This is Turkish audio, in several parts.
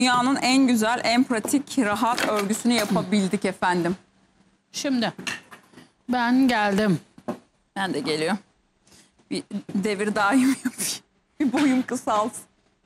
Dünyanın en güzel, en pratik, rahat örgüsünü yapabildik efendim. Şimdi ben geldim. Ben de geliyor. Bir devir daim yapayım. Bir boyum kısalsın.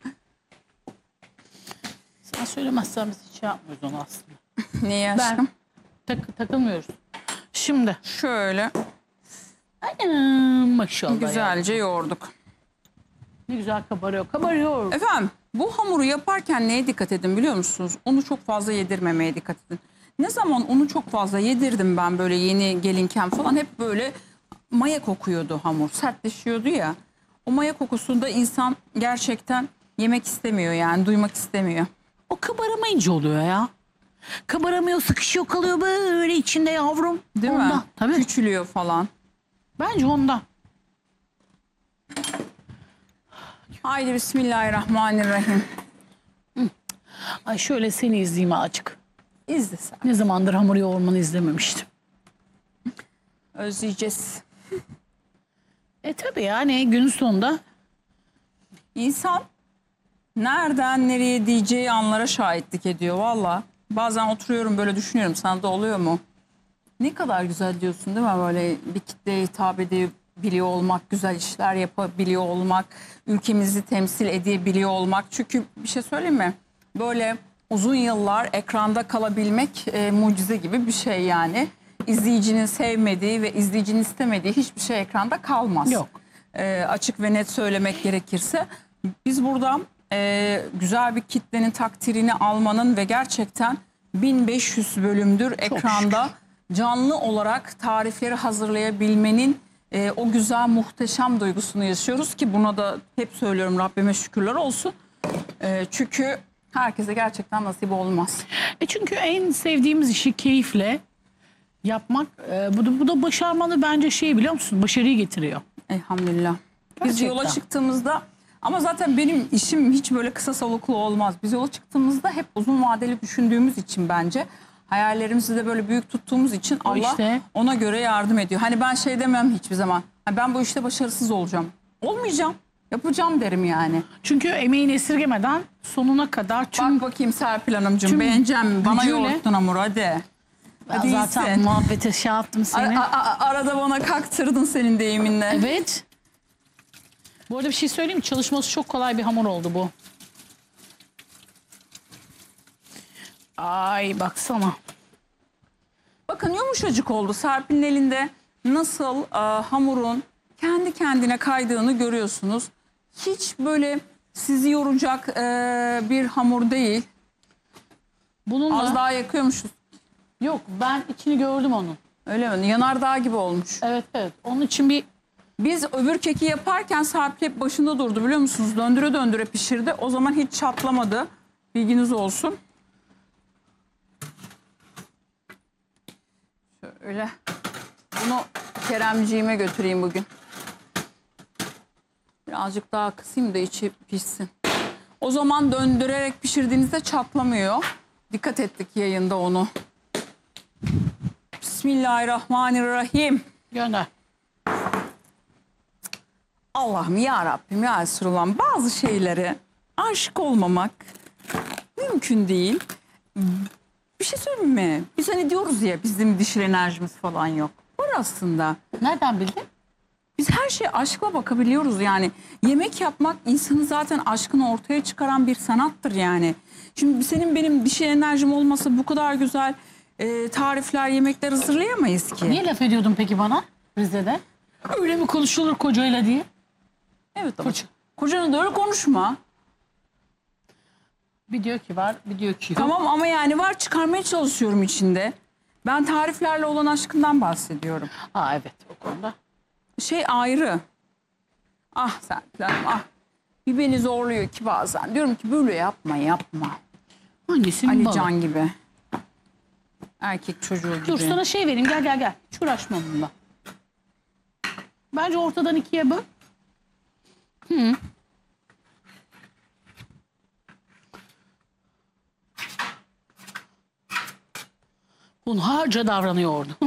Sen söylemezsen biz hiç yapmıyoruz onu aslında. Niye aşkım? Takılmıyoruz. Şimdi. Şöyle Maşallah. güzelce ya. yoğurduk. Ne güzel kabarıyor. Kabarıyor. Efendim bu hamuru yaparken neye dikkat edin biliyor musunuz? Unu çok fazla yedirmemeye dikkat edin. Ne zaman unu çok fazla yedirdim ben böyle yeni gelinken falan hep böyle maya kokuyordu hamur. Sertleşiyordu ya. O maya kokusunda insan gerçekten yemek istemiyor yani duymak istemiyor. O kabaramayınca oluyor ya. Kabaramıyor, sıkışıyor, kalıyor böyle içinde yavrum. Değil ondan. mi? Tabii. Küçülüyor falan. Bence ondan. Haydi bismillahirrahmanirrahim. Ay şöyle seni izleyeyim azıcık. İzle sen. Ne zamandır hamur yoğurmanı izlememiştim. Özleyeceğiz. Tabii yani günün sonunda. İnsan nereden nereye diyeceği anlara şahitlik ediyor valla. Bazen oturuyorum böyle düşünüyorum, sana da oluyor mu? Ne kadar güzel diyorsun değil mi? Böyle bir kitleye hitap edebiliyor olmak, güzel işler yapabiliyor olmak, ülkemizi temsil edebiliyor olmak. Çünkü bir şey söyleyeyim mi? Böyle uzun yıllar ekranda kalabilmek mucize gibi bir şey yani. İzleyicinin sevmediği ve izleyicinin istemediği hiçbir şey ekranda kalmaz. Yok. Açık ve net söylemek gerekirse. Biz buradan güzel bir kitlenin takdirini almanın ve gerçekten 1500 bölümdür ekranda canlı olarak tarifleri hazırlayabilmenin o güzel muhteşem duygusunu yaşıyoruz ki buna da hep söylüyorum Rabbime şükürler olsun. Çünkü herkese gerçekten nasip olmaz. Çünkü en sevdiğimiz işi keyifle yapmak bu da başarmanı bence biliyor musun? Başarıyı getiriyor. Elhamdülillah. Biz Gerçekten. yola çıktığımızda ama zaten benim işim hiç böyle kısa soluklu olmaz. Biz yola çıktığımızda hep uzun vadeli düşündüğümüz için bence hayallerimizi de böyle büyük tuttuğumuz için Allah ona göre yardım ediyor. Hani ben demem hiçbir zaman. Ben bu işte başarısız olacağım. Olmayacağım. Yapacağım derim yani. Çünkü emeğini esirgemeden sonuna kadar Bak bakayım Serpil Hanımcığım, beğeneceğim mi? Bana yoğurttun hamur hadi. Hadi zaten iyisin. muhabbete attım seni. Arada bana kaktırdın senin deyiminle. Evet. Bu arada bir şey söyleyeyim mi? Çalışması çok kolay bir hamur oldu bu. Ay baksana. Bakın yumuşacık oldu. Serpil'in elinde nasıl hamurun kendi kendine kaydığını görüyorsunuz. Hiç böyle sizi yoracak bir hamur değil. Bununla... Az daha yakıyormuşuz. Yok, ben içini gördüm onun. Öyle mi? Yanardağ gibi olmuş. Evet. Onun için Biz öbür keki yaparken Serpil hep başında durdu biliyor musunuz? Döndüre döndüre pişirdi. O zaman hiç çatlamadı. Bilginiz olsun. Şöyle. Bunu Keremciğime götüreyim bugün. Birazcık daha kısayım da içi pişsin. O zaman döndürerek pişirdiğinizde çatlamıyor. Dikkat ettik yayında onu. Bismillahirrahmanirrahim. gönder. Allah'ım ya Rabbim ya Resulullah, bazı şeylere aşık olmamak mümkün değil. Bir şey söyleyeyim mi? Biz hani diyoruz ya bizim dişil enerjimiz falan yok. Var aslında. Nereden bildin? Biz her şeye aşkla bakabiliyoruz yani. Yemek yapmak insanı zaten aşkını ortaya çıkaran bir sanattır yani. Şimdi senin benim dişil enerjim olmasa bu kadar güzel tarifler, yemekler hazırlayamayız ki. Niye laf ediyordun peki bana Rize'de? Öyle mi konuşulur kocayla diye? Evet ama kocanın da öyle konuşma. Bir diyor ki var, bir diyor ki yok. Tamam ama yani var, çıkarmaya çalışıyorum içinde. Ben tariflerle olan aşkından bahsediyorum. Evet, o konuda. Ayrı. Ah Serpil Hanım ah. Bir beni zorluyor ki bazen. Diyorum ki böyle yapma. Annesinin Ali balı. Can gibi. Erkek çocuğu gibi. Dur sana vereyim, gel. Hiç uğraşma bununla. Bence ortadan ikiye böl. Hunharca davranıyordu.